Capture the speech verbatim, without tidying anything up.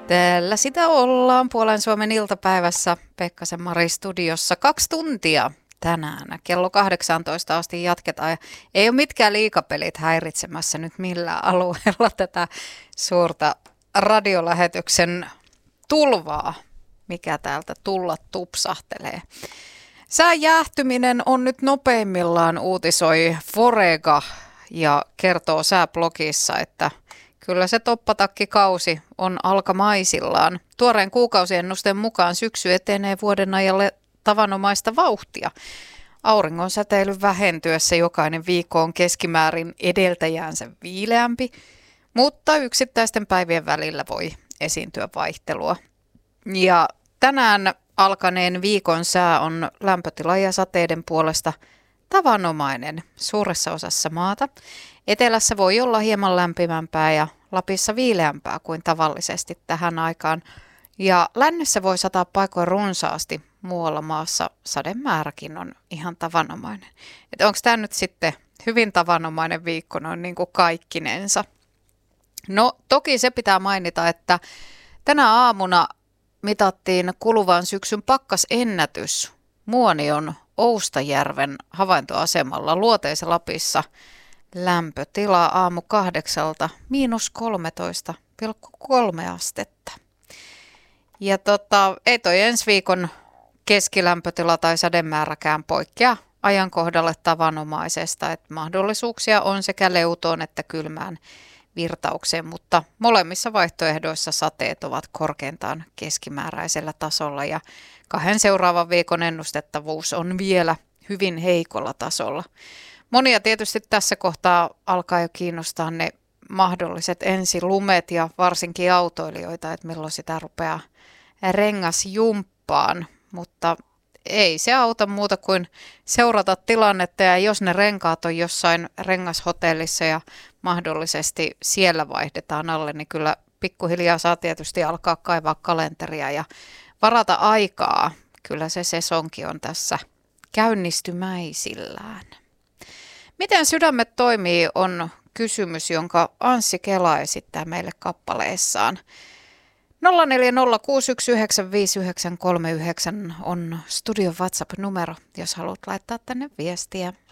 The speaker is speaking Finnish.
Täällä sitä ollaan Puolen Suomen iltapäivässä Pekkasen Mari studiossa kaksi tuntia tänään. Kello kahdeksantoista asti jatketaan ja ei ole mitkään liigapelit häiritsemässä nyt millään alueella tätä suurta radiolähetyksen tulvaa, mikä täältä tulla tupsahtelee. Sään jäähtyminen on nyt nopeimmillaan, uutisoi Forega ja kertoo sääblogissa, että kyllä se toppatakkikausi on alkamaisillaan. Tuoreen kuukausiennusteen mukaan syksy etenee vuoden ajalle tavanomaista vauhtia. Auringon säteilyn vähentyessä jokainen viikko on keskimäärin edeltäjäänsä viileämpi, mutta yksittäisten päivien välillä voi esiintyä vaihtelua. Ja tänään alkaneen viikon sää on lämpötila ja sateiden puolesta tavanomainen suuressa osassa maata. Etelässä voi olla hieman lämpimämpää ja Lapissa viileämpää kuin tavallisesti tähän aikaan. Ja lännessä voi sataa paikoin runsaasti, muualla maassa sademääräkin on ihan tavanomainen. Että onko tämä nyt sitten hyvin tavanomainen viikko noin niin kuin kaikkinensa? No toki se pitää mainita, että tänä aamuna mitattiin kuluvan syksyn pakkasennätys Muonion Oustajärven havaintoasemalla Luoteis Lapissa. Lämpötila aamu kahdeksalta miinus kolmetoista pilkku kolme astetta. Ja tota, ei toi ensi viikon keskilämpötila tai sademääräkään poikkea ajankohdalle tavanomaisesta, että mahdollisuuksia on sekä leutoon että kylmään virtaukseen, mutta molemmissa vaihtoehdoissa sateet ovat korkeintaan keskimääräisellä tasolla ja kahden seuraavan viikon ennustettavuus on vielä hyvin heikolla tasolla. Monia tietysti tässä kohtaa alkaa jo kiinnostaa ne mahdolliset ensilumet ja varsinkin autoilijoita, että milloin sitä rupeaa rengasjumppaan, mutta ei se auta muuta kuin seurata tilannetta ja jos ne renkaat on jossain rengashotellissa ja mahdollisesti siellä vaihdetaan alle, niin kyllä pikkuhiljaa saa tietysti alkaa kaivaa kalenteria ja varata aikaa. Kyllä se sesonki on tässä käynnistymäisillään. Miten sydämet toimii on kysymys, jonka Anssi Kela esittää meille kappaleessaan. nolla neljä nolla kuusi yksi yhdeksän viisi yhdeksän kolme yhdeksän on studion WhatsApp-numero, jos haluat laittaa tänne viestiä.